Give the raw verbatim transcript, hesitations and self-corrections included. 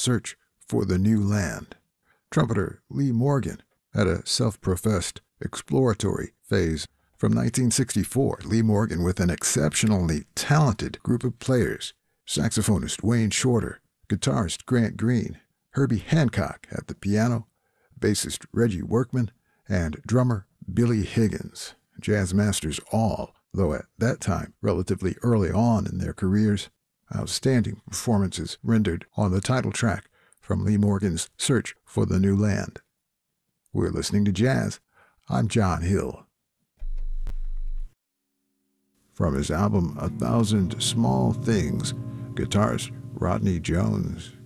Search for the New Land. Trumpeter Lee Morgan had a self-professed exploratory phase. From nineteen sixty-four, Lee Morgan with an exceptionally talented group of players, saxophonist Wayne Shorter, guitarist Grant Green, Herbie Hancock at the piano, bassist Reggie Workman, and drummer Billy Higgins. Jazz masters all, though at that time relatively early on in their careers. Outstanding performances rendered on the title track from Lee Morgan's Search for the New Land. We're listening to jazz. I'm John Hill. From his album A Thousand Small Things, guitarist Rodney Jones.